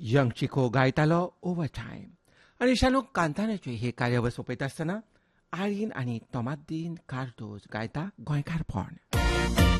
Young Chico गायतालो over time. आनी शानू कांतानाचे हे कार्यावळ सोंपयता आसतना आर्यन आनी तोमाद्दीन कार्दोज गायता गोंयकारपण.